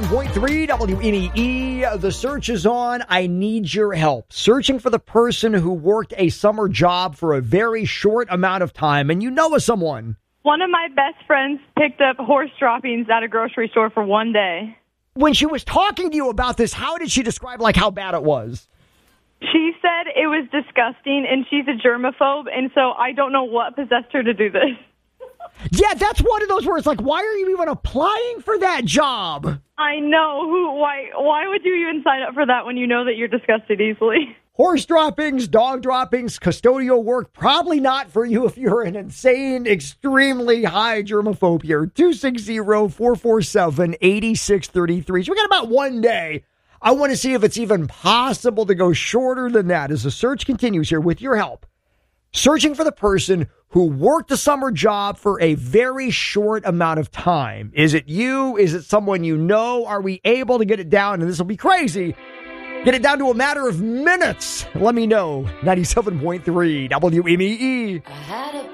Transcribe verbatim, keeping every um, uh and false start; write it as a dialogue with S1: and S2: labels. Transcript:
S1: point three W N E E. The search is on. I need your help. Searching for the person who worked a summer job for a very short amount of time, and you know of someone.
S2: One of my best friends picked up horse droppings at a grocery store for one day.
S1: When she was talking to you about this, how did she describe, like, how bad it was?
S2: She said it was disgusting, and she's a germaphobe, and so I don't know what possessed her to do this.
S1: Yeah, that's one of those where it's like, why are you even applying for that job?
S2: I know. Who? Why Why would you even sign up for that when you know that you're disgusted easily?
S1: Horse droppings, dog droppings, custodial work, probably not for you if you're an insane, extremely high germaphobe here. two six zero, four four seven, eight six three three. So we got about one day. I want to see if it's even possible to go shorter than that as the search continues here with your help. Searching for the person who worked a summer job for a very short amount of time. Is it you? Is it someone you know? Are we able to get it down? And this will be crazy. Get it down to a matter of minutes. Let me know. ninety-seven point three W M E E.